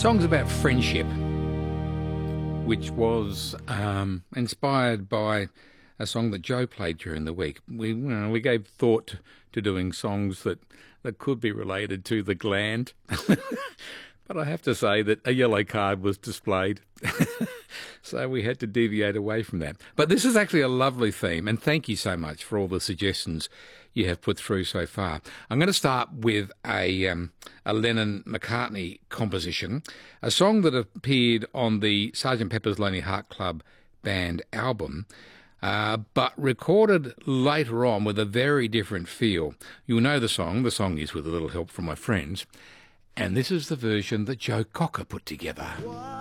Songs about friendship, which was inspired by a song that Joe played during the week. We gave thought to doing songs that could be related to the gland, but I have to say that a yellow card was displayed, so we had to deviate away from that. But this is actually a lovely theme, and thank you so much for all the suggestions you have put through so far. I'm going to start with a Lennon-McCartney composition, a song that appeared on the Sgt. Pepper's Lonely Heart Club Band album, but recorded later on with a very different feel. You'll know the song. The song is With a Little Help from My Friends, and this is the version that Joe Cocker put together.